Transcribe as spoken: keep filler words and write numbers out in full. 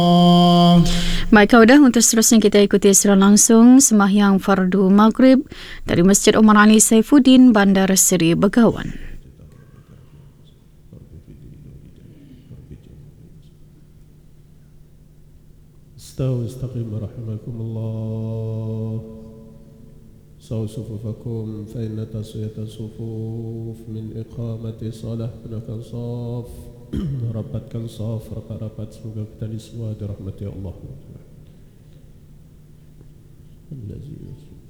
Baik, kaudah untuk seterusnya kita ikuti secara langsung sembahyang fardu maghrib dari Masjid Omar Ali Saifuddin, Bandar Seri Begawan. استووا استقيموا رحمكم الله سووا صفوفكم فإن تسوية الصفوف من إقامة الصلاة gunakan صaf rapatkan صaf rapat-rapat semoga kita semua dirahmati Allah.